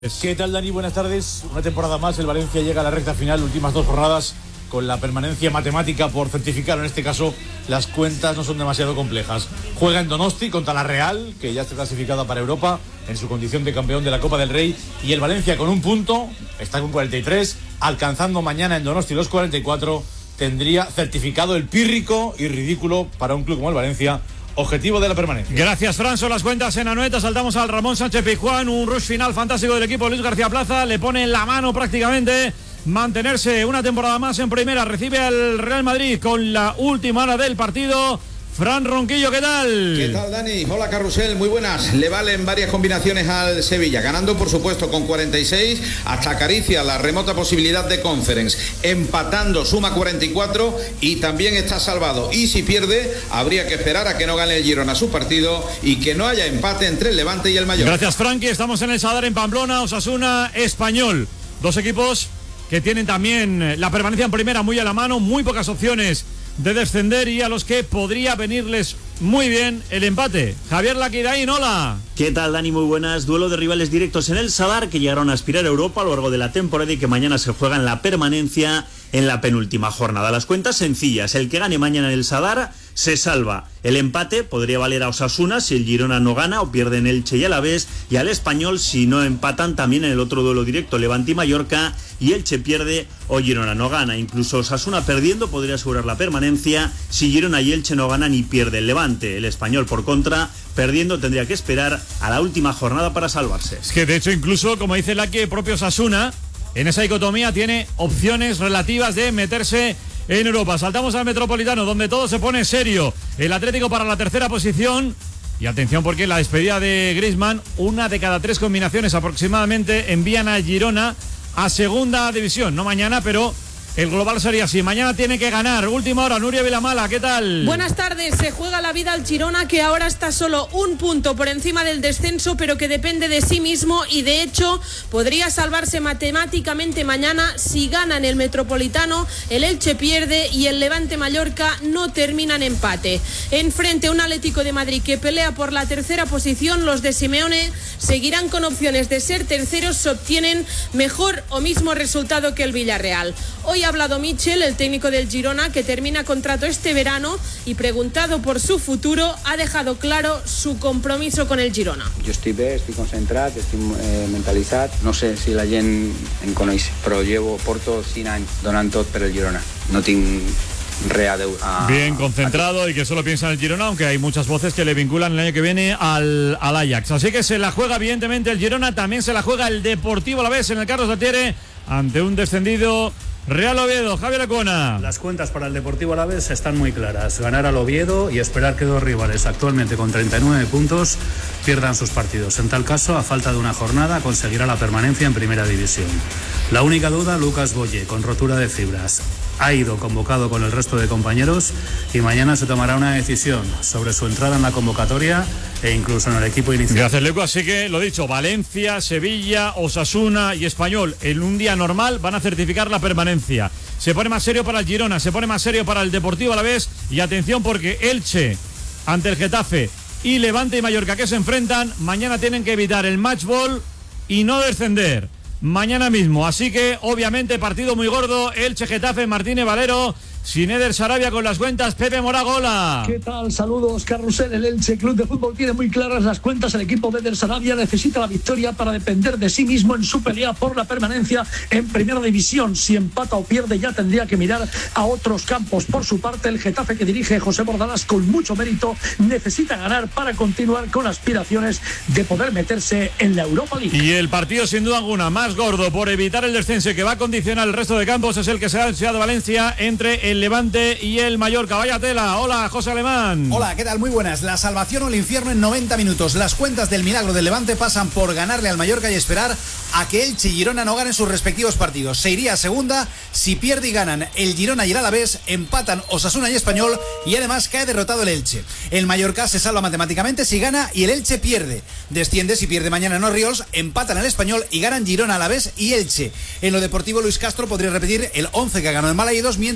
¿Qué tal, Dani? Buenas tardes. Una temporada más, el Valencia llega a la recta final, últimas 2 jornadas, con la permanencia matemática por certificar. En este caso, las cuentas no son demasiado complejas. Juega en Donosti contra la Real, que ya está clasificada para Europa en su condición de campeón de la Copa del Rey, y el Valencia con un punto, está con 43, alcanzando mañana en Donosti los 44, tendría certificado el pírrico y ridículo para un club como el Valencia objetivo de la permanencia. Gracias, Fran. Son las cuentas en Anoeta. Saltamos al Ramón Sánchez Pizjuán. Un rush final fantástico del equipo. Luis García Plaza le pone en la mano prácticamente mantenerse una temporada más en primera. Recibe al Real Madrid con la última hora del partido. Fran Ronquillo, ¿qué tal? ¿Qué tal, Dani? Hola, Carrusel, muy buenas. Le valen varias combinaciones al Sevilla, ganando por supuesto con 46, hasta acaricia la remota posibilidad de Conference, empatando suma 44 y también está salvado. Y si pierde, habría que esperar a que no gane el Girona su partido y que no haya empate entre el Levante y el Mallorca. Gracias, Frankie. Estamos en el Sadar en Pamplona, Osasuna, Español. Dos equipos que tienen también la permanencia en primera muy a la mano, muy pocas opciones de descender y a los que podría venirles muy bien el empate. Javier Laquidaín, hola. ¿Qué tal, Dani? Muy buenas. Duelo de rivales directos en el Sadar que llegaron a aspirar a Europa a lo largo de la temporada y que mañana se juegan la permanencia en la penúltima jornada. Las cuentas sencillas. El que gane mañana en el Sadar se salva. El empate podría valer a Osasuna si el Girona no gana o pierde en Elche y Alavés, y al Español si no empatan también en el otro duelo directo, Levante y Mallorca, y Elche pierde o Girona no gana. Incluso Osasuna perdiendo podría asegurar la permanencia si Girona y Elche no ganan y pierde el Levante. El Español, por contra, perdiendo tendría que esperar a la última jornada para salvarse. Es que de hecho incluso, como dice Laqui, el propio Osasuna en esa dicotomía tiene opciones relativas de meterse en Europa. Saltamos al Metropolitano, donde todo se pone serio. El Atlético para la tercera posición. Y atención, porque la despedida de Griezmann, 1 de cada 3 combinaciones aproximadamente envían a Girona a segunda división. No mañana, pero el global sería así. Mañana tiene que ganar. Última hora, Nuria Vilamala, ¿qué tal? Buenas tardes. Se juega la vida al Girona, que ahora está solo un punto por encima del descenso, pero que depende de sí mismo y de hecho podría salvarse matemáticamente mañana si gana en el Metropolitano, el Elche pierde y el Levante Mallorca no termina en empate. Enfrente un Atlético de Madrid que pelea por la tercera posición. Los de Simeone seguirán con opciones de ser terceros si obtienen mejor o mismo resultado que el Villarreal. Hoy ha hablado Michel, el técnico del Girona, que termina contrato este verano, y preguntado por su futuro ha dejado claro su compromiso con el Girona. Jo estic bé, estic concentrat, estic mentalitzat. No sé si la gent em coneix, però porto 5 anys donant tot per el Girona. No tinc res a deure. Bien concentrado y que solo piensa en el Girona, aunque hay muchas voces que le vinculan el año que viene al Ajax. Así que se la juega evidentemente el Girona, también se la juega el Deportivo Alavés en el Carlos Tartiere ante un descendido Real Oviedo. Javier Acona. Las cuentas para el Deportivo Alavés están muy claras. Ganar al Oviedo y esperar que dos rivales actualmente con 39 puntos pierdan sus partidos. En tal caso, a falta de una jornada, conseguirá la permanencia en Primera División. La única duda, Lucas Boye, con rotura de fibras. Ha ido convocado con el resto de compañeros y mañana se tomará una decisión sobre su entrada en la convocatoria e incluso en el equipo inicial. Gracias, Leco. Así que lo dicho, Valencia, Sevilla, Osasuna y Español en un día normal van a certificar la permanencia. Se pone más serio para el Girona, se pone más serio para el Deportivo Alavés, y atención porque Elche ante el Getafe y Levante y Mallorca, que se enfrentan, mañana tienen que evitar el match ball y no descender mañana mismo. Así que obviamente partido muy gordo, Elche Getafe, Martínez Valero, sin Eder Sarabia con las cuentas. Pepe Morago, hola. ¿Qué tal? Saludos, Carrusel. El Elche Club de Fútbol tiene muy claras las cuentas. El equipo de Eder Sarabia necesita la victoria para depender de sí mismo en su pelea por la permanencia en Primera División. Si empata o pierde ya tendría que mirar a otros campos. Por su parte, el Getafe, que dirige José Bordalás con mucho mérito, necesita ganar para continuar con aspiraciones de poder meterse en la Europa League. Y el partido sin duda alguna más gordo por evitar el descenso y que va a condicionar el resto de campos es el que se ha Ciudad de Valencia entre el Levante y el Mallorca. Vaya tela. Hola, José Alemán. Hola, ¿qué tal? Muy buenas. La salvación o el infierno en 90 minutos. Las cuentas del milagro del Levante pasan por ganarle al Mallorca y esperar a que Elche y Girona no ganen sus respectivos partidos. Se iría a segunda. Si pierde y ganan el Girona y el Alavés, empatan Osasuna y Español, y además cae derrotado el Elche. El Mallorca se salva matemáticamente si gana y el Elche pierde. Desciende si pierde mañana en Orriols, empatan el Español y ganan Girona, Alavés y Elche. En lo deportivo, Luis Castro podría repetir el 11 que ganó en Malaídos, mientras de Michel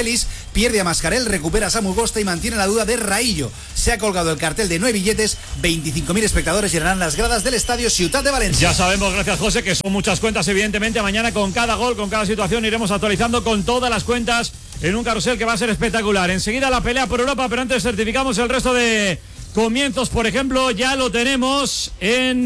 Michelis, pierde a Mascarell, recupera a Samu Costa y mantiene la duda de Raillo. Se ha colgado el cartel de 9 billetes, 25.000 espectadores llenarán las gradas del estadio Ciutat de Valencia. Ya sabemos, gracias José, que son muchas cuentas, evidentemente. Mañana con cada gol, con cada situación, iremos actualizando con todas las cuentas en un carrusel que va a ser espectacular. Enseguida la pelea por Europa, pero antes certificamos el resto de comienzos. Por ejemplo, ya lo tenemos en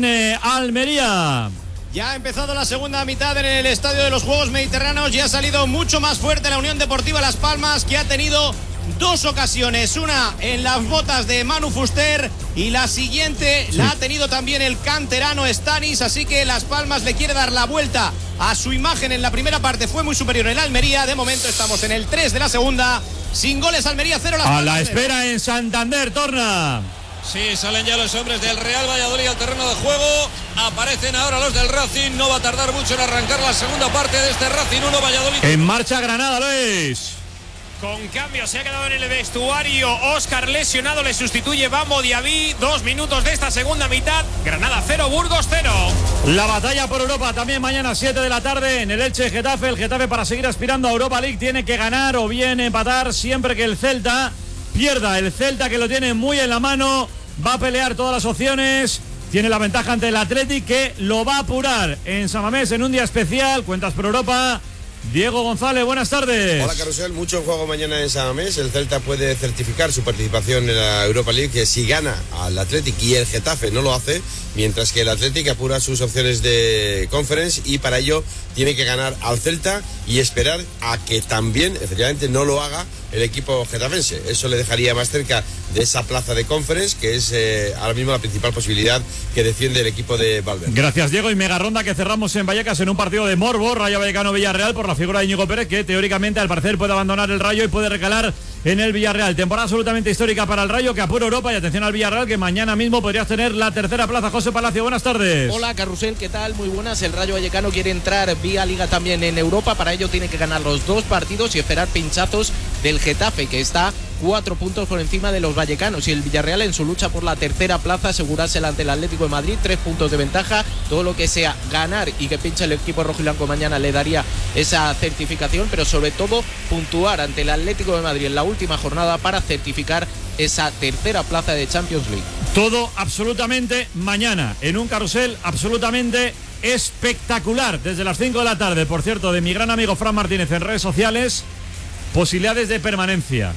Almería. Ya ha empezado la segunda mitad en el Estadio de los Juegos Mediterráneos y ha salido mucho más fuerte la Unión Deportiva Las Palmas, que ha tenido dos ocasiones, una en las botas de Manu Fuster y la siguiente la ha tenido también el canterano Stanis, así que Las Palmas le quiere dar la vuelta a su imagen. En la primera parte fue muy superior el Almería, de momento estamos en el 3 de la segunda, sin goles. Almería 0, Las Palmas. A la espera en Santander, Torna. Sí, salen ya los hombres del Real Valladolid al terreno de juego. Aparecen ahora los del Racing. No va a tardar mucho en arrancar la segunda parte de este Racing 1 Valladolid. En marcha Granada, Luis. Con cambio, se ha quedado en el vestuario Óscar lesionado, le sustituye Bambo Diaby. 2 minutos de esta segunda mitad. Granada 0, Burgos 0. La batalla por Europa también mañana 7 de la tarde en el Elche Getafe. El Getafe, para seguir aspirando a Europa League, tiene que ganar o bien empatar siempre que el Celta pierda. El Celta, que lo tiene muy en la mano, va a pelear todas las opciones. Tiene la ventaja ante el Athletic, que lo va a apurar en San Mamés en un día especial. Cuentas por Europa. Diego González, buenas tardes. Hola, Carrusel, mucho en juego mañana en San Mamés. El Celta puede certificar su participación en la Europa League, que si gana al Athletic y el Getafe no lo hace, mientras que el Athletic apura sus opciones de Conference, y para ello tiene que ganar al Celta y esperar a que también, efectivamente, no lo haga el equipo getafense. Eso le dejaría más cerca de esa plaza de Conference, que es ahora mismo la principal posibilidad que defiende el equipo de Valverde. Gracias, Diego. Y mega ronda que cerramos en Vallecas en un partido de morbo, Rayo Vallecano-Villarreal, por la figura de Íñigo Pérez, que teóricamente al parecer puede abandonar el Rayo y puede recalar en el Villarreal. Temporada absolutamente histórica para el Rayo, que apura Europa, y atención al Villarreal, que mañana mismo podría tener la tercera plaza. José Palacio, buenas tardes. Hola, Carrusel, ¿qué tal? Muy buenas. El Rayo Vallecano quiere entrar vía Liga también en Europa. Para ello tiene que ganar los 2 partidos y esperar pinchazos del Getafe, que está 4 puntos por encima de los vallecanos, y el Villarreal, en su lucha por la tercera plaza, asegurársela ante el Atlético de Madrid, 3 puntos de ventaja. Todo lo que sea ganar y que pinche el equipo rojiblanco mañana le daría esa certificación, pero sobre todo puntuar ante el Atlético de Madrid en la última jornada para certificar esa tercera plaza de Champions League. Todo absolutamente mañana en un carrusel absolutamente espectacular desde las 5 de la tarde. Por cierto, de mi gran amigo Fran Martínez en redes sociales, posibilidades de permanencia,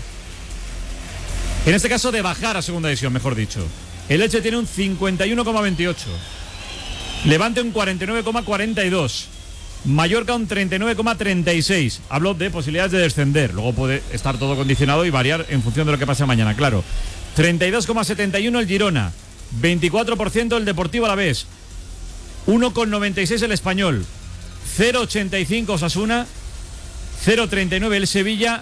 en este caso de bajar a segunda división, mejor dicho. El Elche tiene un 51,28, Levante un 49,42, Mallorca un 39,36. Hablo de posibilidades de descender, luego puede estar todo condicionado y variar en función de lo que pase mañana, claro. 32,71 el Girona, 24% el Deportivo Alavés, 1,96 el Español, 0,85 Osasuna, 0,39 el Sevilla,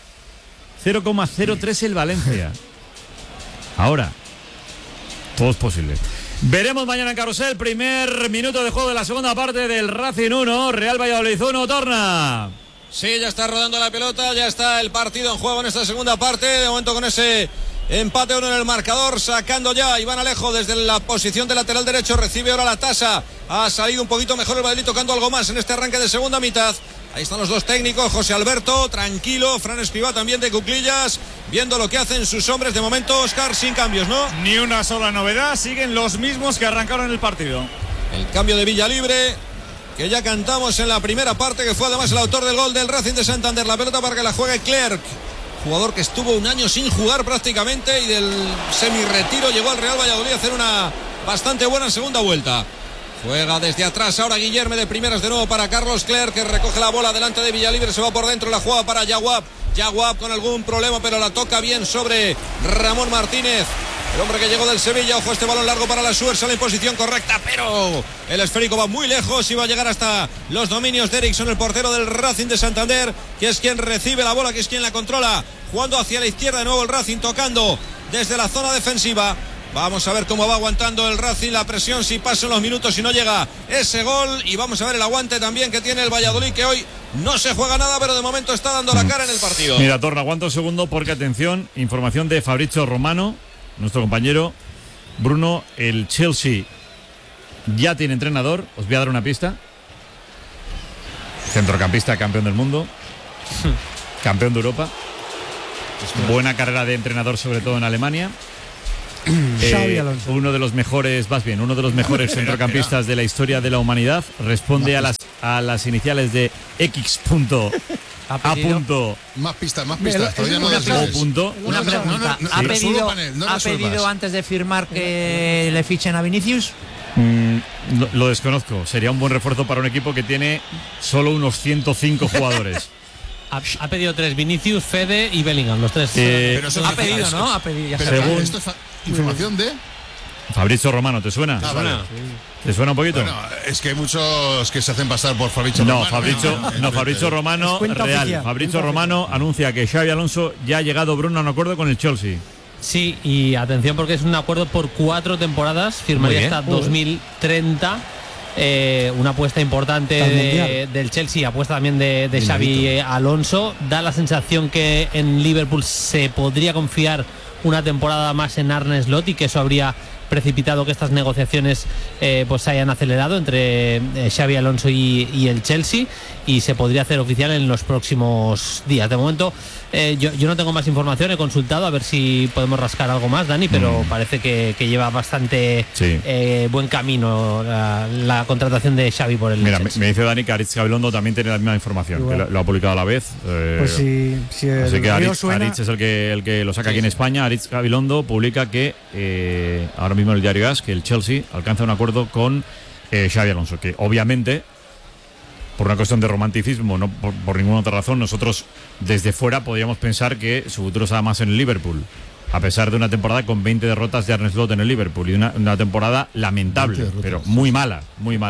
0,03 el Valencia. Ahora, todo es posible. Veremos mañana en Carrusel, primer minuto de juego de la segunda parte del Racing 1, Real Valladolid 1, Torna. Sí, ya está rodando la pelota, ya está el partido en juego en esta segunda parte. De momento con ese empate 1 en el marcador, sacando ya Iván Alejo desde la posición de lateral derecho. Recibe ahora la tasa. Ha salido un poquito mejor el Valladolid, tocando algo más en este arranque de segunda mitad. Ahí están los dos técnicos, José Alberto, tranquilo, Fran Escribá también de cuclillas, viendo lo que hacen sus hombres. De momento, Oscar, sin cambios, ¿no? Ni una sola novedad, siguen los mismos que arrancaron el partido. El cambio de Villalibre, que ya cantamos en la primera parte, que fue además el autor del gol del Racing de Santander. La pelota para que la juegue Clerc, jugador que estuvo un año sin jugar prácticamente, y del semi-retiro llegó al Real Valladolid a hacer una bastante buena segunda vuelta. Juega desde atrás ahora Guillerme de primeras de nuevo para Carlos Clerc, que recoge la bola delante de Villalibre, se va por dentro, la juega para Yaguab. Yaguab con algún problema, pero la toca bien sobre Ramón Martínez, el hombre que llegó del Sevilla. Ojo, este balón largo para la Suer, sale en posición correcta, pero el esférico va muy lejos y va a llegar hasta los dominios de Eriksson, el portero del Racing de Santander, que es quien recibe la bola, que es quien la controla, jugando hacia la izquierda de nuevo el Racing, tocando desde la zona defensiva. Vamos a ver cómo va aguantando el Racing la presión, si pasan los minutos, si no llega ese gol, y vamos a ver el aguante también que tiene el Valladolid, que hoy no se juega nada, pero de momento está dando la cara en el partido. Mira, Torna, aguanta un segundo porque, atención, información de Fabrizio Romano, nuestro compañero. Bruno, el Chelsea ya tiene entrenador, os voy a dar una pista. Centrocampista, campeón del mundo, campeón de Europa. buena carrera de entrenador, sobre todo en Alemania. Xabi Alonso. Uno de los mejores centrocampistas de la historia de la humanidad. Responde a las iniciales de X. A punto. Más pistas. Una pregunta. ¿Ha pedido antes de firmar que le fichen a Vinicius? Lo desconozco. Sería un buen refuerzo para un equipo que tiene solo unos 105 jugadores. Ha pedido 3, Vinicius, Fede y Bellingham, los 3. Pero eso ha pedido, ¿no? Ha pedido. Según esto es información de Fabrizio Romano, ¿te suena? Vale. ¿Te suena un poquito? Bueno, es que hay muchos que se hacen pasar por Fabrizio Romano. Fabrizio Romano, real. Oficial. Fabrizio Romano anuncia que Xabi Alonso ya ha llegado, Bruno, a un acuerdo con el Chelsea. Sí, y atención porque es un acuerdo por 4 temporadas, firmaría hasta 2030. Una apuesta importante del Chelsea, apuesta también de Xabi Alonso. Da la sensación que en Liverpool se podría confiar una temporada más en Arne Slot y que eso habría precipitado que estas negociaciones pues se hayan acelerado entre Xabi Alonso y el Chelsea, y se podría hacer oficial en los próximos días. De momento yo no tengo más información, he consultado a ver si podemos rascar algo más, Dani, pero parece que lleva bastante buen camino la contratación de Xavi por el Chelsea. Me dice Dani que Aritz Gabilondo también tiene la misma información, que lo ha publicado a la vez. Pues si así que Aritz es el que lo saca aquí en Sí. España. Aritz Gabilondo publica que ahora mismo en el diario AS que el Chelsea alcanza un acuerdo con Xabi Alonso, que obviamente por una cuestión de romanticismo, no por ninguna otra razón, nosotros desde fuera podríamos pensar que su futuro estaba más en el Liverpool, a pesar de una temporada con 20 derrotas de Arne Slot en el Liverpool y una temporada lamentable, pero muy mala.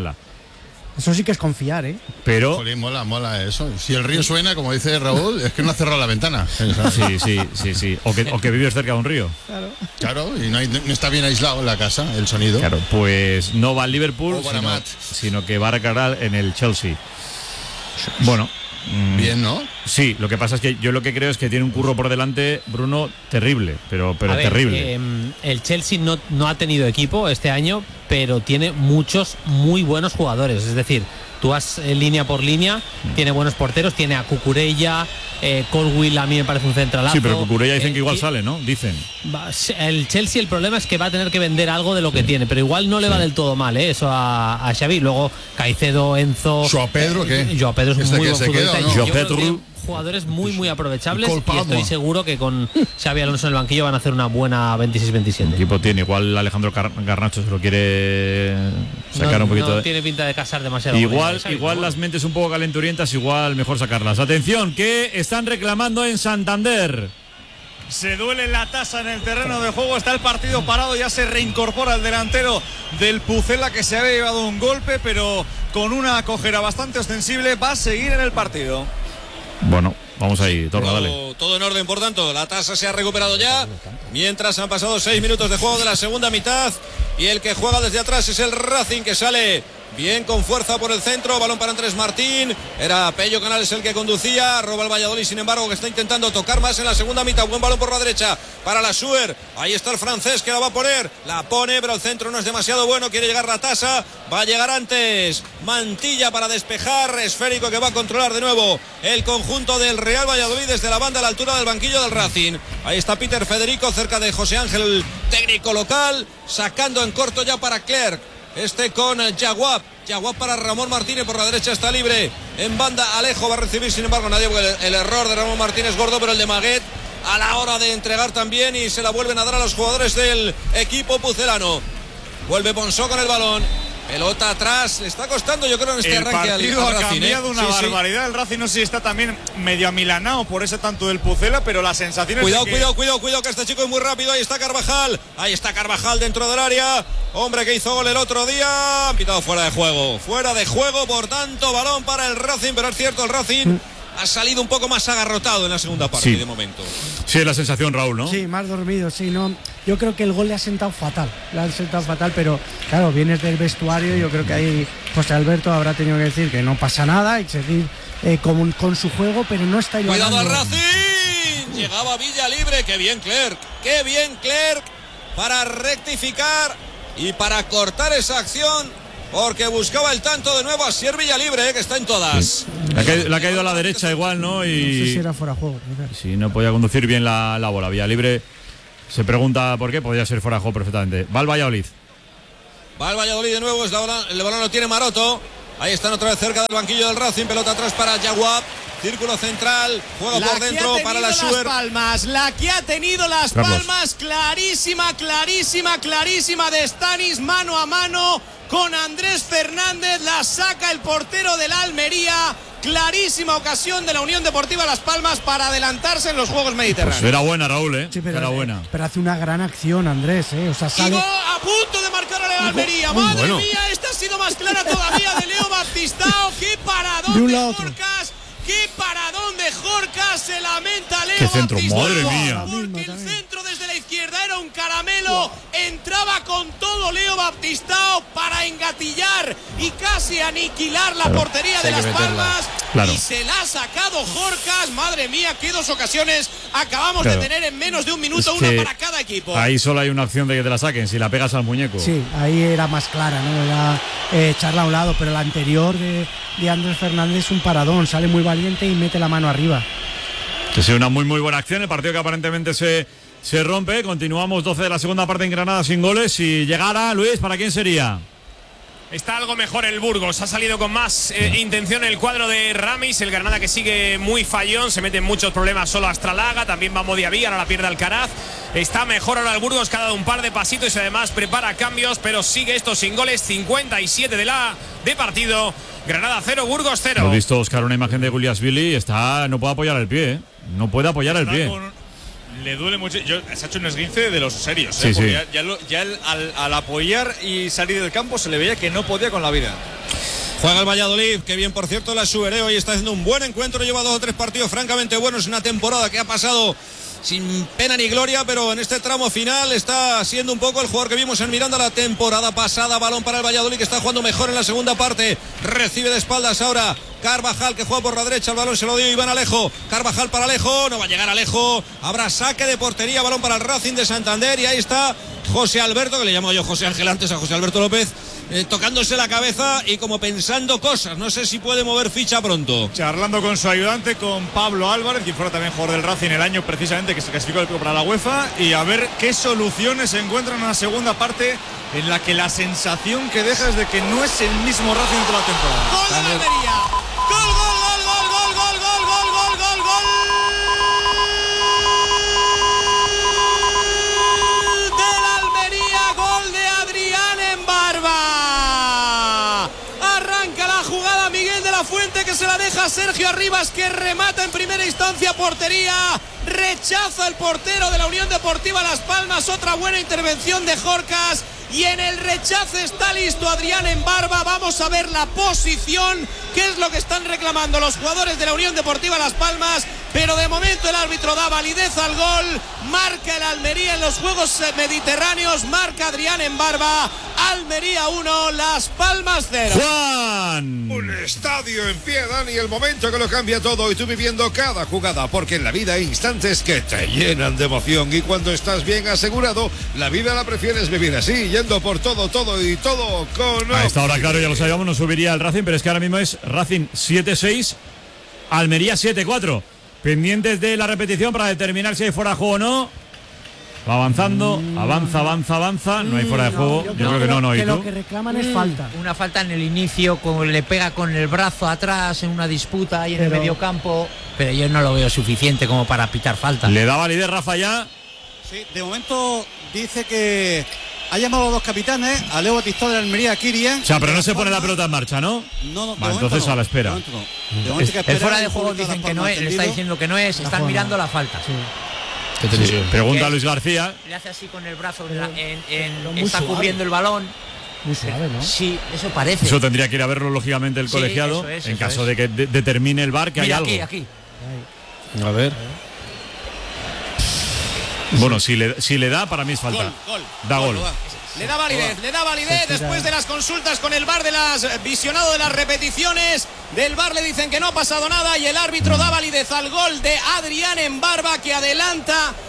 Eso sí que es confiar, ¿eh? Pero Jolín, mola eso. Si el río suena, como dice Raúl, es que no ha cerrado la ventana. Sí. O que vives cerca de un río. Claro, y no está bien aislado la casa, el sonido. Claro, pues no va al Liverpool, Baramat. sino que va a recargar en el Chelsea. Bueno. Bien, ¿no? Sí, lo que pasa es que yo lo que creo es que tiene un curro por delante, Bruno, terrible, pero A ver, terrible. El Chelsea no ha tenido equipo este año, pero tiene muchos muy buenos jugadores. Es decir, tú vas línea por línea, tiene buenos porteros, tiene a Cucurella, Colwill a mí me parece un centralazo. Sí, pero Cucurella dicen que igual sale, ¿no? Dicen. El Chelsea, el problema es que va a tener que vender algo de lo que tiene, pero igual no le va del todo mal, eso a Xavi. Luego Caicedo, Enzo. ¿Joao Pedro qué? Joao Pedro es muy buen futbolista. Joao Pedro. Jugadores muy aprovechables, y estoy seguro que con Xabi Alonso en el banquillo van a hacer una buena 26-27. El equipo tiene, igual Alejandro Garnacho se lo quiere sacar un poquito. No tiene pinta de casar demasiado. Igual las mentes un poco calenturientas, igual mejor sacarlas. Atención, que están reclamando en Santander. Se duele la tasa en el terreno de juego, está el partido parado, ya se reincorpora el delantero del Pucela, que se había llevado un golpe, pero con una cojera bastante ostensible va a seguir en el partido. Bueno, vamos ahí, Torra, dale. Todo en orden, por tanto, la tasa se ha recuperado ya, mientras han pasado 6 minutos de juego de la segunda mitad, y el que juega desde atrás es el Racing, que sale bien con fuerza por el centro, balón para Andrés Martín, era Pello Canales el que conducía, roba el Valladolid, sin embargo, que está intentando tocar más en la segunda mitad, buen balón por la derecha para la Suer, ahí está el francés que la va a poner, la pone, pero el centro no es demasiado bueno, quiere llegar la tasa, va a llegar antes Mantilla para despejar, esférico que va a controlar de nuevo el conjunto del Real Valladolid desde la banda a la altura del banquillo del Racing, ahí está Peter Federico cerca de José Ángel, el técnico local, sacando en corto ya para Clerc. Con Yaguap para Ramón Martínez, por la derecha está libre, en banda Alejo va a recibir, sin embargo nadie, porque el error de Ramón Martínez es gordo, pero el de Maguet a la hora de entregar también, y se la vuelven a dar a los jugadores del equipo pucelano. Vuelve Ponsó con el balón, pelota atrás, le está costando, yo creo, en este arranque al partido ha Racing, cambiado una barbaridad. El Racing no sé si está también medio amilanado por ese tanto del Pucela, pero la sensación Cuidado, es que... cuidado, que este chico es muy rápido. Ahí está Carvajal dentro del área, hombre que hizo gol el otro día, han pitado fuera de juego, por tanto balón para el Racing, pero es cierto, el Racing ha salido un poco más agarrotado en la segunda parte de momento. Sí, es la sensación, Raúl, ¿no? Sí, más dormido, sí, no. Yo creo que el gol le ha sentado fatal, pero claro, vienes del vestuario, yo creo que ahí José Alberto habrá tenido que decir que no pasa nada y seguir con su juego, pero no está igualando. Cuidado al Racing, llegaba Villa libre, qué bien Clerc para rectificar y para cortar esa acción, porque buscaba el tanto de nuevo a Asier Villalibre, que está en todas. Le ha caído a la derecha igual, ¿no? Y no sé si era fuera de juego. Sí, no podía conducir bien la bola. Vía libre. Se pregunta por qué, podría ser fuera de juego perfectamente. Va el Valladolid. Va el Valladolid de nuevo, el balón lo tiene Maroto. Ahí están otra vez cerca del banquillo del Racing, pelota atrás para Yaguab. Círculo central, juego por dentro para la Schubert. La que ha tenido Las Palmas, clarísima de Stanis, mano a mano con Andrés Fernández, la saca el portero del Almería. Clarísima ocasión de la Unión Deportiva Las Palmas para adelantarse en los Juegos Mediterráneos. Pues era buena, Raúl, ¿eh? Sí, pero, era buena. Pero hace una gran acción, Andrés, ¿eh? O sea, sale... a punto de marcar a la Almería. Madre mía, esta ha sido más clara todavía de Leo Baptistao. ¡Qué paradón de Jorcas! ¡Qué paradón de Jorcas! Se lamenta Leo ¡Qué centro! Baptistao. ¡Madre mía! Porque el centro desde la izquierda era un caramelo. Entraba con todo Leo Baptistao para engatillar y casi aniquilar la portería de Las Palmas. Claro. Y se la ha sacado Jorcas. Madre mía, qué dos ocasiones acabamos de tener en menos de un minuto, una para cada equipo. Ahí solo hay una opción de que te la saquen, si la pegas al muñeco. Sí, ahí era más clara, ¿no? Era echarla a un lado, pero la anterior de Andrés Fernández es un paradón, sale muy valiente y mete la mano arriba. Que sea una muy buena acción, el partido que aparentemente se rompe. Continuamos 12 de la segunda parte en Granada sin goles. Si llegara, Luis, ¿para quién sería? Está algo mejor el Burgos, ha salido con más intención el cuadro de Ramis, el Granada que sigue muy fallón, se mete en muchos problemas solo Astralaga, también va Modiaví, ahora la pierde Alcaraz, está mejor ahora el Burgos, que ha dado un par de pasitos y además prepara cambios, pero sigue esto sin goles, 57 de partido, Granada 0, Burgos 0. Hemos visto, Oscar, una imagen de Guliasvili, no puede apoyar el pie, no puede apoyar el pie. Le duele mucho. Se ha hecho un esguince de los serios. Sí, porque ya él, al apoyar y salir del campo se le veía que no podía con la vida. Juega el Valladolid, que bien, por cierto, la Schubert hoy está haciendo un buen encuentro, lleva 2 o 3 partidos francamente buenos, una temporada que ha pasado sin pena ni gloria, pero en este tramo final está siendo un poco el jugador que vimos en Miranda la temporada pasada. Balón para el Valladolid, que está jugando mejor en la segunda parte, recibe de espaldas ahora Carvajal, que juega por la derecha, el balón se lo dio Iván Alejo, Carvajal para Alejo, no va a llegar Alejo, habrá saque de portería, balón para el Racing de Santander, y ahí está José Alberto, que le llamo yo José Ángel antes a José Alberto López, tocándose la cabeza y como pensando cosas, no sé si puede mover ficha pronto. Charlando con su ayudante, con Pablo Álvarez, quien fuera también jugador del Racing el año precisamente que se clasificó para la UEFA, y a ver qué soluciones se encuentran en la segunda parte, en la que la sensación que deja es de que no es el mismo Racing de toda la temporada. ¡Gol de la Almería! ¡Gol, gol, gol, gol, gol, gol, gol, gol, gol, gol, gol! ¡De la Almería! ¡Gol de Adrián en Barba! Arranca la jugada Miguel de la Fuente, que se la deja a Sergio Arribas, que remata en primera instancia portería. Rechaza el portero de la Unión Deportiva Las Palmas. Otra buena intervención de Jorcas. Y en el rechace está listo Adrián en Barba. Vamos a ver la posición, qué es lo que están reclamando los jugadores de la Unión Deportiva Las Palmas. Pero de momento el árbitro da validez al gol. Marca el Almería en los Juegos Mediterráneos. Marca Adrián en Barba. Almería 1, Las Palmas 0. ¡Juan! Un estadio en pie, Dani, el momento que lo cambia todo, y tú viviendo cada jugada, porque en la vida hay instantes que te llenan de emoción, y cuando estás bien asegurado, la vida la prefieres vivir así, yendo por todo con... A esta hora, claro, ya lo sabíamos, no subiría el Racing, pero es que ahora mismo es Racing 7-6, Almería 7-4. Pendientes de la repetición para determinar si hay fuera de juego o no. Va avanzando, avanza. No hay fuera de juego. Yo creo que no. ¿Y tú? Lo que reclaman es falta. Una falta en el inicio, le pega con el brazo atrás en una disputa ahí en el mediocampo. Pero yo no lo veo suficiente como para pitar falta. ¿Le da validez Rafa ya? Sí, de momento dice que ha llamado a los dos capitanes, a Leo Baptistao de la Almería, a Kirian. O sea, pero no se pone la pelota en marcha, ¿no? No, vale, entonces no. A la espera. El fuera de juego dicen que no es, le está diciendo que no es, están mirando la falta. Sí. Sí. Pregunta a Luis García. Le hace así con el brazo, está cubriendo el balón. Muy suave, ¿no? Sí, eso parece. Eso tendría que ir a verlo lógicamente el colegiado, en caso de que determine el VAR que hay algo. Aquí. A ver. Bueno, si le da, para mí es falta. Gol. Da gol. Le da validez después de las consultas con el VAR, visionado de las repeticiones del VAR. Le dicen que no ha pasado nada y el árbitro da validez al gol de Adrián en Barba, que adelanta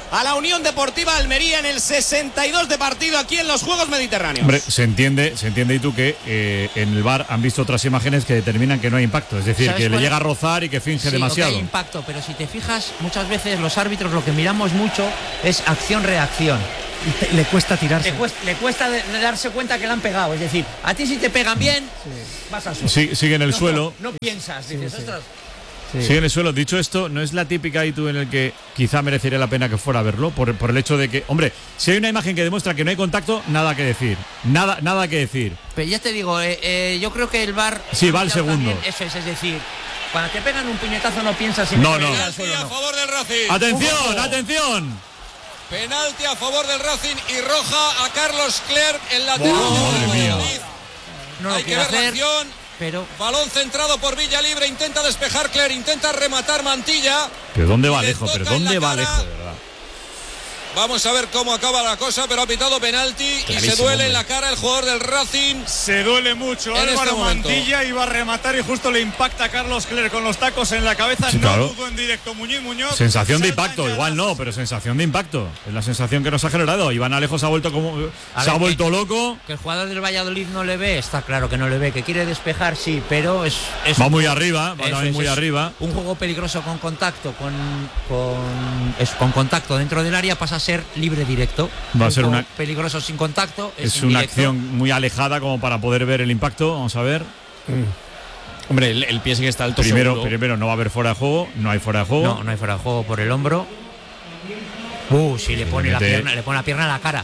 a la Unión Deportiva Almería en el 62 de partido aquí en los Juegos Mediterráneos. Hombre, se entiende y tú que en el VAR han visto otras imágenes que determinan que no hay impacto, es decir, que le llega a rozar y que finge demasiado. Sí, hay impacto, pero si te fijas, muchas veces los árbitros lo que miramos mucho es acción-reacción. Y le cuesta tirarse. Le cuesta darse cuenta que le han pegado. Es decir, a ti si te pegan bien, vas al suelo. Sigue en el suelo. No piensas, dices, ostras. Sigue en el suelo. Dicho esto, no es la típica en el que quizá merecería la pena que fuera a verlo, por el hecho de que, hombre, si hay una imagen que demuestra que no hay contacto, nada que decir. Nada que decir. Pero ya te digo, yo creo que el VAR... Sí, va al segundo. Eso es decir, cuando te pegan un puñetazo no piensas si no. Al suelo, a favor del Racing. ¡Atención! Penalti a favor del Racing y roja a Carlos Clerc, el lateral. Madre mía. Hay que ver la acción. Pero... Balón centrado por Villalibre, intenta despejar Clerc, intenta rematar Mantilla. ¿Pero dónde va Alejo? ¿Pero dónde va Alejo, de verdad? Vamos a ver cómo acaba la cosa, pero ha pitado penalti y se duele en la cara el jugador del Racing. Se duele mucho. Álvaro Mantilla iba a rematar y justo le impacta a Carlos Clerc con los tacos en la cabeza. Sí, claro. No dudo en directo Muñoz. Sensación de impacto, igual no, pero sensación de impacto. Es la sensación que nos ha generado. Iván Alejo se ha vuelto loco. Que el jugador del Valladolid no le ve, está claro que no le ve, que quiere despejar, sí, pero es va muy arriba, arriba. Un juego peligroso con contacto, con contacto dentro del área pasa a ser libre directo. Va a ser una peligroso sin contacto. Es una acción muy alejada como para poder ver el impacto. Vamos a ver. Hombre, el pie sí que está alto. Primero no va a haber fuera de juego. No hay fuera de juego. No hay fuera de juego por el hombro. Sí, le pone la pierna en la cara.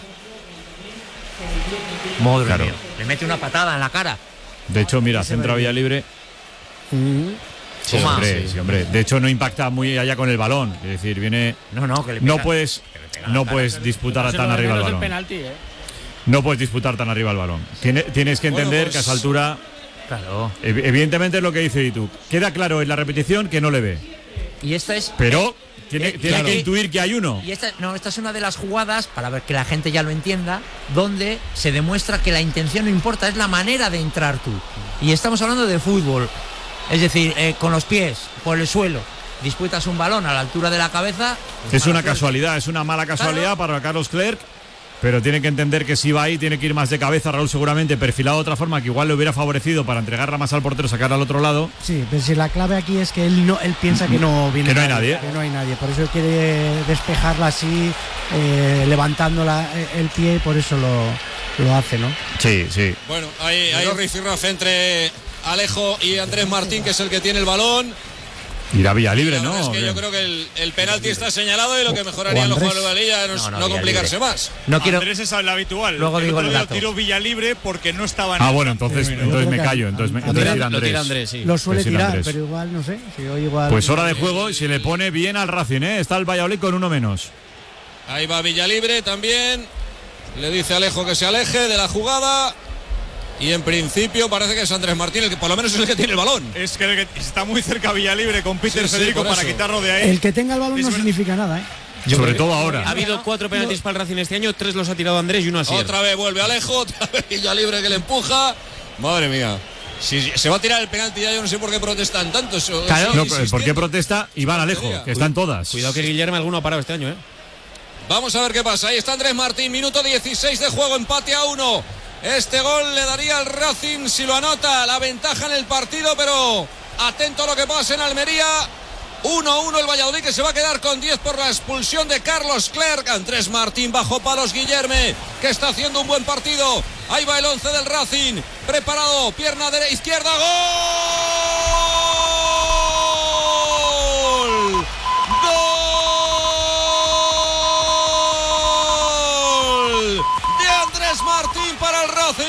Madre mía. Le mete una patada en la cara. De hecho, mira, centra vía libre. Sí, hombre. De hecho, no impacta muy allá con el balón. Es decir, viene. No puedes disputar tan arriba el balón. No puedes disputar tan arriba el balón. Tienes que entender que a esa altura. Claro. Evidentemente es lo que dice YouTube. Queda claro en la repetición que no le ve. Y esto es. Pero tiene que intuir que hay uno. Y esta es una de las jugadas, para ver que la gente ya lo entienda, donde se demuestra que la intención no importa, es la manera de entrar tú. Y estamos hablando de fútbol. Es decir, con los pies, por el suelo. Disputas un balón a la altura de la cabeza. Es una casualidad, es una mala casualidad para Carlos Clerc, pero tiene que entender que si va ahí tiene que ir más de cabeza. Raúl seguramente perfilado de otra forma que igual le hubiera favorecido para entregarla más al portero, sacarla al otro lado. Sí, pero si la clave aquí es que él piensa que no viene que no hay nadie. Que no hay nadie, por eso quiere despejarla así, levantando el pie, y por eso lo hace, ¿no? Sí. Bueno, hay rifirrafe entre Alejo y Andrés Martín, que es el que tiene el balón. Y la vía libre, ¿no? Es que yo creo que el penalti está señalado y lo que mejoraría los jugadores de Valilla es no complicarse más. Andrés es el habitual. Luego digo el dato. Tiro vía libre porque no estaba. Bueno, entonces me callo. Entonces tira Andrés. Sí. Lo suele tirar, pero igual, no sé. Pues hora de juego y se le pone bien al Racing, ¿eh? Está el Valladolid con uno menos. Ahí va Villalibre también. Le dice a Alejo que se aleje de la jugada. Y en principio parece que es Andrés Martín el que por lo menos es el que tiene el balón. Es que está muy cerca Villalibre con Peter Federico para quitarlo de ahí. El que tenga el balón no significa nada, ¿eh? Sobre todo ahora. Ha habido 4 penaltis para el Racing este año, 3 los ha tirado Andrés y 1 así. Otra vez vuelve Alejo, otra vez Villalibre que le empuja. Madre mía. Si se va a tirar el penalti ya, yo no sé por qué protestan tanto. Claro. No, ¿por qué protesta Iván Alejo? Que están todas. Cuidado que Guillermo alguno ha parado este año, ¿eh? Vamos a ver qué pasa. Ahí está Andrés Martín, minuto 16 de juego, empate a 1. Este gol le daría al Racing, si lo anota, la ventaja en el partido, pero atento a lo que pasa en Almería. 1-1 el Valladolid, que se va a quedar con 10 por la expulsión de Carlos Clerc. Andrés Martín bajo palos, Guillerme, que está haciendo un buen partido. Ahí va el 11 del Racing, preparado, pierna izquierda, ¡gol! ¡Gol! De Andrés Martín para el Racing.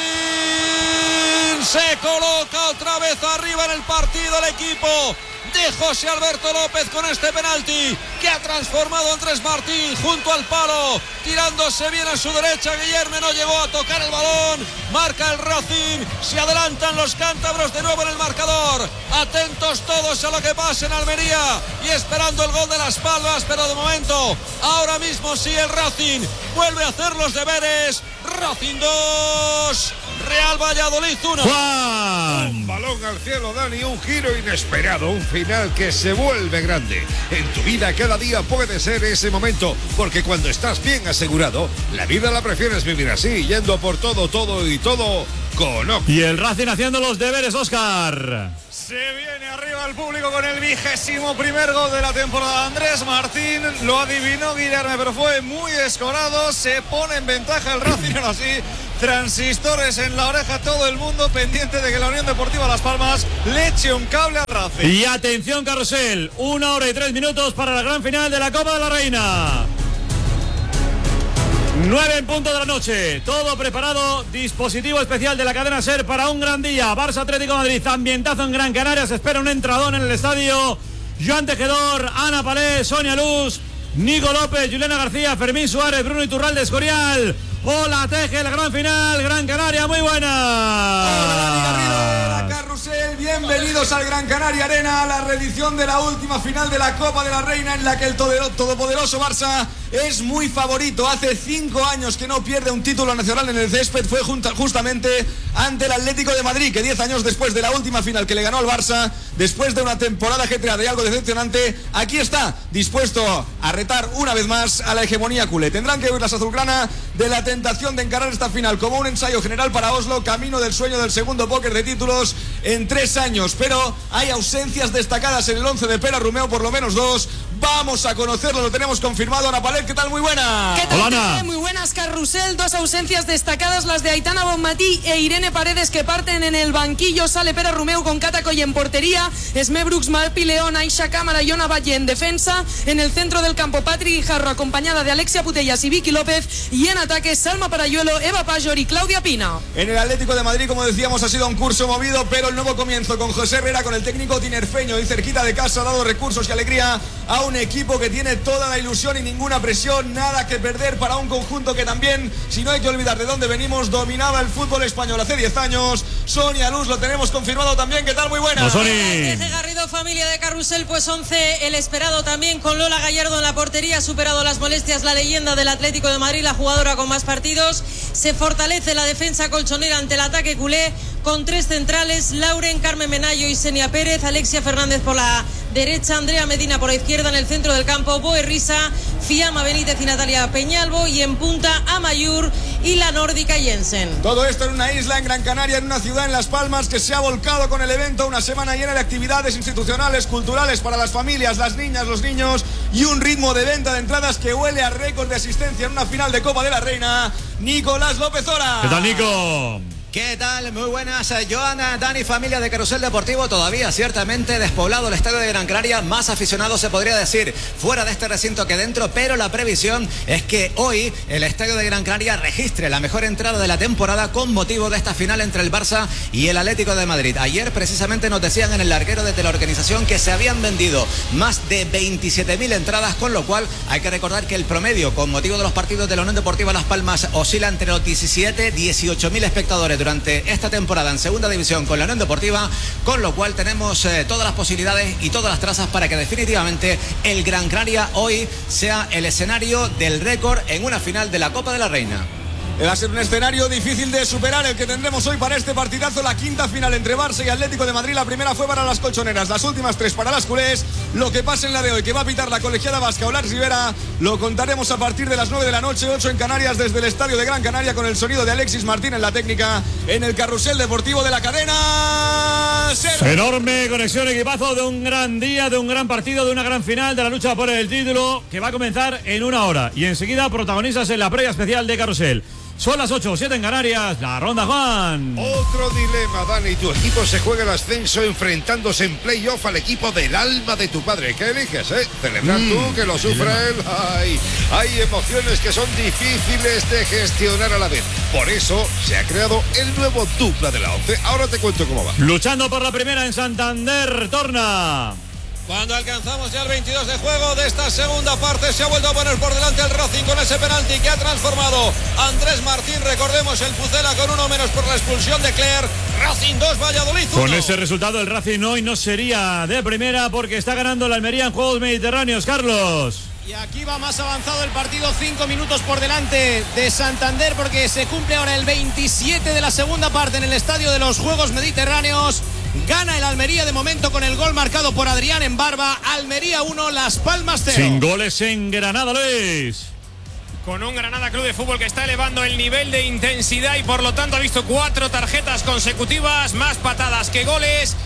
Se coloca otra vez arriba en el partido el equipo de José Alberto López con este penalti que ha transformado a Andrés Martín junto al palo, tirándose bien a su derecha. Guillermo no llegó a tocar el balón. Marca el Racing, se adelantan los cántabros de nuevo en el marcador. Atentos todos a lo que pasa en Almería y esperando el gol de Las Palmas, pero de momento, ahora mismo sí, el Racing vuelve a hacer los deberes. Racing 2, Real Valladolid 1. Juan. Un balón al cielo, Dani, un giro inesperado, un final que se vuelve grande. En tu vida cada día puede ser ese momento, porque cuando estás bien asegurado, la vida la prefieres vivir así, yendo por todo y todo con Oc. Y el Racing haciendo los deberes, Óscar. Se viene arriba el público con el 21º gol de la temporada. Andrés Martín lo adivinó Guillermo, pero fue muy escorado. Se pone en ventaja el Racing, ahora sí. Transistores en la oreja, todo el mundo pendiente de que la Unión Deportiva Las Palmas le eche un cable al Racing. Y atención, carrusel, 1 hora y 3 minutos para la gran final de la Copa de la Reina. 9 en punto de la noche, todo preparado, dispositivo especial de la cadena SER para un gran día. Barça Atlético de Madrid, ambientazo en Gran Canaria, se espera un entradón en el estadio. Joan Tejedor, Ana Palés, Sonia Luz, Nico López, Juliana García, Fermín Suárez, Bruno Iturralde, Escorial. Hola, Teje, la gran final, Gran Canaria, muy buena. Hola, Dani Garrido, la Carrusel, bienvenidos al Gran Canaria Arena, a la reedición de la última final de la Copa de la Reina, en la que el todopoderoso Barça es muy favorito. Hace 5 años que no pierde un título nacional en el césped, fue justamente ante el Atlético de Madrid, que 10 años después de la última final que le ganó al Barça, después de una temporada ajetreada y algo decepcionante, aquí está, dispuesto a retar una vez más a la hegemonía culé. Tendrán que huir las azulgrana de la tentación de encarar esta final como un ensayo general para Oslo, camino del sueño del segundo póker de títulos en 3 años, pero hay ausencias destacadas en el 11 de Pere Romeu, por lo menos 2. Vamos a conocerlo, lo tenemos confirmado. Ana Palet, ¿qué tal? Muy buena. ¿Qué tal? Hola, muy buenas, Carrusel. 2 ausencias destacadas, las de Aitana Bonmatí e Irene Paredes, que parten en el banquillo. Sale Pere Romeu con Catacoy en portería, Esme Brooks, Malpi León, Aisha Cámara y Ona Valle en defensa. En el centro del campo, Patri Guijarro, acompañada de Alexia Putellas y Vicky López. Y en ataque, Salma Parayuelo, Eva Pajor y Claudia Pina. En el Atlético de Madrid, como decíamos, ha sido un curso movido, pero el nuevo comienzo con José Herrera, con el técnico tinerfeño y cerquita de casa, ha dado recursos y alegría a un equipo que tiene toda la ilusión y ninguna presión, nada que perder para un conjunto que también, si no hay que olvidar de dónde venimos, dominaba el fútbol español hace 10 años. Sonia Luz, lo tenemos confirmado también. ¿Qué tal? Muy buena. Garrido, familia de Carrusel, pues 11 el esperado también, con Lola Gallardo en la portería. Ha superado las molestias la leyenda del Atlético de Madrid, la jugadora con más partidos. Se fortalece la defensa colchonera ante el ataque culé, con 3 centrales: Lauren, Carmen Menayo y Senia Pérez. Alexia Fernández por la derecha, Andrea Medina por la izquierda. En el centro del campo, Boe Risa, Fiamma Benítez y Natalia Peñalvo. Y en punta, Amayur y la nórdica Jensen. Todo esto en una isla en Gran Canaria, en una ciudad en Las Palmas que se ha volcado con el evento. Una semana llena de actividades institucionales, culturales para las familias, las niñas, los niños, y un ritmo de venta de entradas que huele a récord de asistencia en una final de Copa de la Reina. Nicolás López Ora. ¿Qué tal, Nico? ¿Qué tal? Muy buenas, Joana, Dani, familia de Carrusel Deportivo. Todavía ciertamente despoblado el estadio de Gran Canaria, más aficionados se podría decir fuera de este recinto que dentro, pero la previsión es que hoy el estadio de Gran Canaria registre la mejor entrada de la temporada con motivo de esta final entre el Barça y el Atlético de Madrid. Ayer precisamente nos decían en el larguero desde la organización que se habían vendido más de 27.000 entradas, con lo cual hay que recordar que el promedio con motivo de los partidos de la Unión Deportiva Las Palmas oscila entre los 17 y 18.000 espectadores durante esta temporada en segunda división con la Unión Deportiva, con lo cual tenemos todas las posibilidades y todas las trazas para que definitivamente el Gran Canaria hoy sea el escenario del récord en una final de la Copa de la Reina. Va a ser un escenario difícil de superar el que tendremos hoy para este partidazo, la quinta final entre Barça y Atlético de Madrid. La primera fue para las colchoneras, las últimas 3 para las culés. Lo que pasa en la de hoy, que va a pitar la colegiada vasca Olar Rivera, lo contaremos a partir de las 9 de la noche, 8 en Canarias, desde el estadio de Gran Canaria, con el sonido de Alexis Martín en la técnica, en el Carrusel Deportivo de la cadena SER. Enorme conexión, equipazo de un gran día, de un gran partido, de una gran final, de la lucha por el título, que va a comenzar en 1 hora. Y enseguida protagonistas en la previa especial de Carrusel. Son las 8 o 7 en Canarias, la ronda, Juan. Otro dilema, Dani. Tu equipo se juega el ascenso enfrentándose en playoff al equipo del alma de tu padre. ¿Qué eliges, celebrar tú, que lo sufra él? Hay emociones que son difíciles de gestionar a la vez. Por eso se ha creado el nuevo dupla de la 11. Ahora te cuento cómo va. Luchando por la primera en Santander, Torna. Cuando alcanzamos ya el 22 de juego de esta segunda parte, se ha vuelto a poner por delante el Racing con ese penalti que ha transformado Andrés Martín. Recordemos el Pucela con 1 menos por la expulsión de Cler. Racing 2, Valladolid 1. Con ese resultado el Racing hoy no sería de primera, porque está ganando la Almería en Juegos Mediterráneos, Carlos. Y aquí va más avanzado el partido, 5 minutos por delante de Santander, porque se cumple ahora el 27 de la segunda parte en el Estadio de los Juegos Mediterráneos. Gana el Almería de momento con el gol marcado por Adrián en Barba. Almería 1, Las Palmas 0. Sin goles en Granada, Luis. Con un Granada Club de Fútbol que está elevando el nivel de intensidad y por lo tanto ha visto 4 tarjetas consecutivas, más patadas que goles.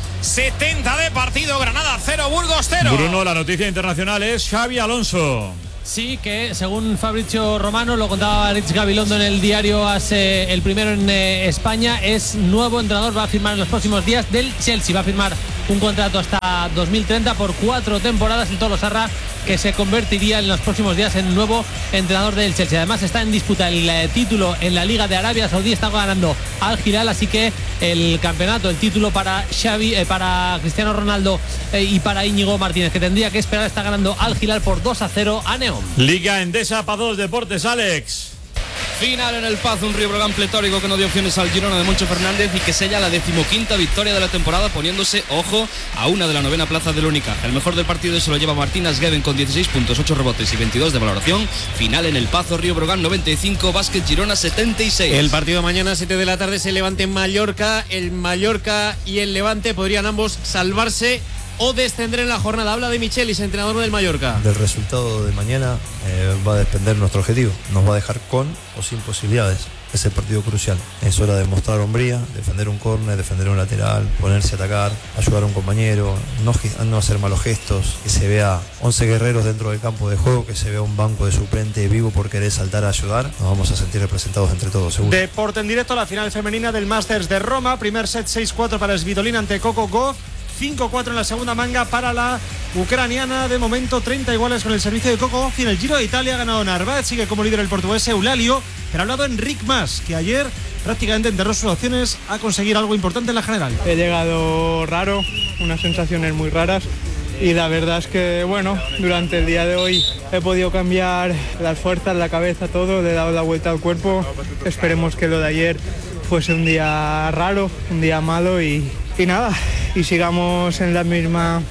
70 de partido, Granada 0, Burgos 0. Bruno, la noticia internacional es Xabi Alonso. Sí, que según Fabrizio Romano, lo contaba Rich Gabilondo en el diario AS, el primero en España, es nuevo entrenador, va a firmar en los próximos días del Chelsea, va a firmar un contrato hasta 2030 por 4 temporadas, el Tolosarra, que se convertiría en los próximos días en nuevo entrenador del Chelsea. Además está en disputa el título en la Liga de Arabia Saudí, está ganando Al Hilal, así que el campeonato, el título para Xavi, para Cristiano Ronaldo y para Íñigo Martínez, que tendría que esperar, está ganando Al Hilal por 2-0 a Neón. Liga Endesa para 2 Deportes, Alex. Final en el Paz, un Río Breogán pletórico que no dio opciones al Girona de Moncho Fernández y que sella la 15ª victoria de la temporada, poniéndose, ojo, a una de la 9ª plaza del Unicaja. El mejor del partido se lo lleva Martínez Gueven con 16 puntos, 8 rebotes y 22 de valoración. Final en el Pazo, Río Breogán 95, Básquet Girona 76. El partido mañana 7 de la tarde se Levante en Mallorca. El Mallorca y el Levante podrían ambos salvarse o descender en la jornada. Habla de Michelis, entrenador del Mallorca. Del resultado de mañana va a depender nuestro objetivo. Nos va a dejar con o sin posibilidades. Es el partido crucial. Es hora de mostrar hombría, defender un córner, defender un lateral, ponerse a atacar, ayudar a un compañero, no hacer malos gestos, que se vea 11 guerreros dentro del campo de juego, que se vea un banco de suplente vivo por querer saltar a ayudar. Nos vamos a sentir representados entre todos, seguro. Deporte en directo, la final femenina del Masters de Roma. Primer set 6-4 para Svitolina ante Coco Gauff. 5-4 en la segunda manga para la ucraniana. De momento 30 iguales con el servicio de Coco. Y en el Giro de Italia ha ganado Narváez, sigue como líder el portugués Eulalio, pero ha hablado Enric Mas, que ayer prácticamente enterró sus opciones a conseguir algo importante en la general. He llegado raro, unas sensaciones muy raras, y la verdad es que bueno, durante el día de hoy he podido cambiar las fuerzas, la cabeza, todo, le he dado la vuelta al cuerpo. Esperemos que lo de ayer fuese un día raro, un día malo y nada, y sigamos en la misma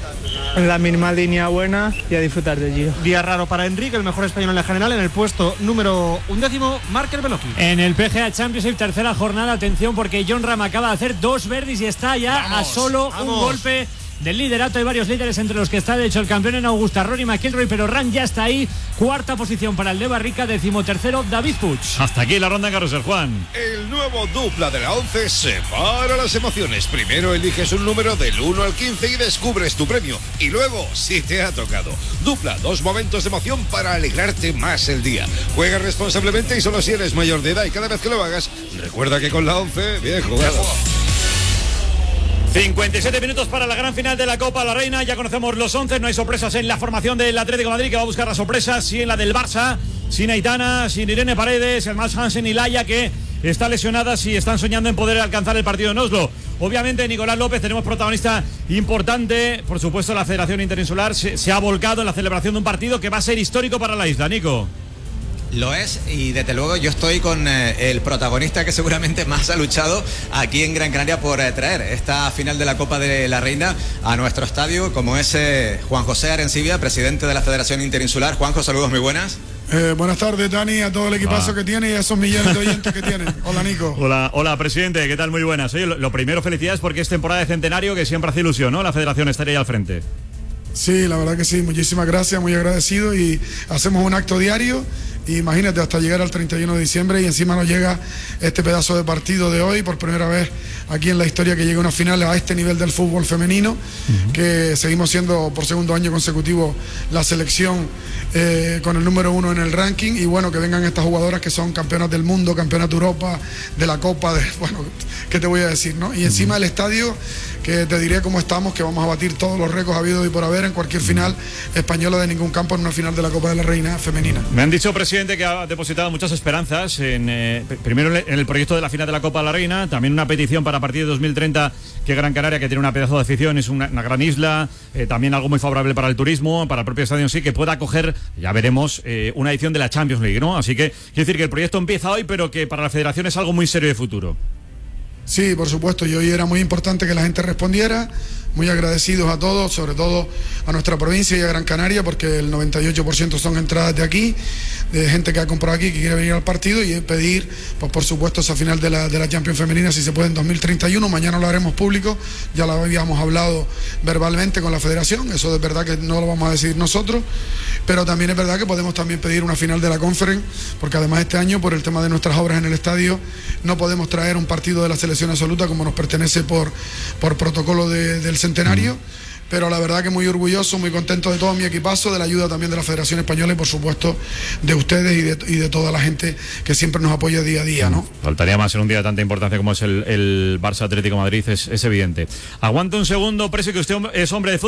línea buena y a disfrutar del Giro. Día raro para Enrique, el mejor español en la general. En el puesto número 11, Markel Beloki. En el PGA Championship, tercera jornada, atención porque Jon Rahm acaba de hacer 2 birdies y está ya a solo un golpe del liderato. Hay varios líderes entre los que está de hecho el campeón en Augusta, Rory McIlroy, pero Rahm ya está ahí. Cuarta posición para el de Barrica, 13º David Puig. Hasta aquí la ronda en carrusel, Juan. El nuevo dupla de la 11 separa las emociones. Primero eliges un número del 1 al 15 y descubres tu premio. Y luego, si te ha tocado, dupla, 2 momentos de emoción para alegrarte más el día. Juega responsablemente y solo si eres mayor de edad, y cada vez que lo hagas, recuerda que con la 11, bien jugado. 57 minutos para la gran final de la Copa de la Reina. Ya conocemos los 11, no hay sorpresas en la formación del Atlético de Madrid, que va a buscar las sorpresas, sí en la del Barça, sin Aitana, sin Irene Paredes, el Mats Hansen y Laia, que está lesionada, si están soñando en poder alcanzar el partido en Oslo. Obviamente Nicolás López, tenemos protagonista importante, por supuesto la Federación Interinsular se ha volcado en la celebración de un partido que va a ser histórico para la isla, Nico. Lo es, y desde luego yo estoy con el protagonista que seguramente más ha luchado aquí en Gran Canaria por traer esta final de la Copa de la Reina a nuestro estadio, como es Juan José Arencibia, presidente de la Federación Interinsular. Juanjo, saludos muy buenas. Buenas tardes, Dani, a todo el equipazo que tiene y a esos millones de oyentes que tienen. Hola, Nico. Hola, presidente, ¿qué tal? Muy buenas. Oye, lo primero, felicidades porque es temporada de centenario, que siempre hace ilusión, ¿no? La Federación estaría ahí al frente. Sí, la verdad que sí, muchísimas gracias, muy agradecido, y hacemos un acto diario. Imagínate, hasta llegar al 31 de diciembre y encima nos llega este pedazo de partido de hoy, por primera vez aquí en la historia que llega una final a este nivel del fútbol femenino, que seguimos siendo por segundo año consecutivo la selección con el número 1 en el ranking, y bueno, que vengan estas jugadoras que son campeonas del mundo, campeonas de Europa, de la Copa, bueno, ¿qué te voy a decir, no? Y encima el estadio, que te diré cómo estamos, que vamos a batir todos los récords habidos y por haber en cualquier final española de ningún campo en una final de la Copa de la Reina femenina. Me han dicho, presidente, que ha depositado muchas esperanzas primero en el proyecto de la final de la Copa de la Reina, también una petición para a partir de 2030 que Gran Canaria, que tiene una pedazo de afición, es una gran isla, también algo muy favorable para el turismo, para el propio estadio en sí, que pueda acoger, ya veremos, una edición de la Champions League, ¿no? Así que quiero decir que el proyecto empieza hoy, pero que para la Federación es algo muy serio de futuro. Sí, por supuesto, y hoy era muy importante que la gente respondiera, muy agradecidos a todos, sobre todo a nuestra provincia y a Gran Canaria, porque el 98% son entradas de aquí, de gente que ha comprado aquí, que quiere venir al partido, y pedir, pues por supuesto, esa final de la Champions femenina, si se puede, en 2031. Mañana lo haremos público, ya lo habíamos hablado verbalmente con la federación, eso es verdad que no lo vamos a decidir nosotros, pero también es verdad que podemos también pedir una final de la Conference, porque además este año, por el tema de nuestras obras en el estadio, no podemos traer un partido de la selección absoluta como nos pertenece por protocolo del centenario. Pero la verdad que muy orgulloso, muy contento de todo mi equipazo, de la ayuda también de la Federación Española y por supuesto de ustedes y de toda la gente que siempre nos apoya día a día, ¿no? Faltaría más en un día de tanta importancia como es el Barça Atlético de Madrid, es evidente. Aguanta un segundo, Presi, que usted es hombre de fútbol.